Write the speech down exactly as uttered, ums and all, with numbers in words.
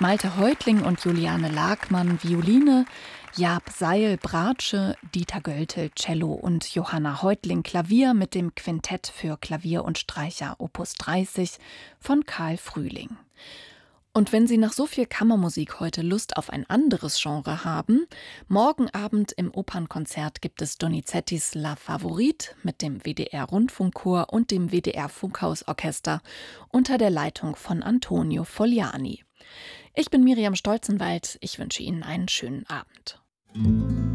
Malte Heutling und Juliane Lagmann Violine, Jaap Seil Bratsche, Dieter Göltel Cello und Johanna Heutling Klavier mit dem Quintett für Klavier und Streicher Opus dreißig von Karl Frühling. Und wenn Sie nach so viel Kammermusik heute Lust auf ein anderes Genre haben, morgen Abend im Opernkonzert gibt es Donizettis La Favorite mit dem W D R-Rundfunkchor und dem W D R-Funkhausorchester unter der Leitung von Antonio Fogliani. Ich bin Miriam Stolzenwald, ich wünsche Ihnen einen schönen Abend.